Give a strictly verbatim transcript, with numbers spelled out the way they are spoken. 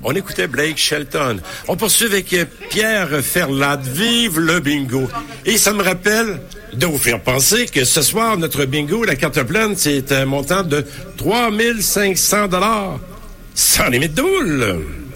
On écoutait Blake Shelton. On poursuit avec Pierre Ferlade. Vive le bingo. Et ça me rappelle de vous faire penser que ce soir, notre bingo, la carte pleine, c'est un montant de trois mille cinq cents dollars. Sans limite de houle.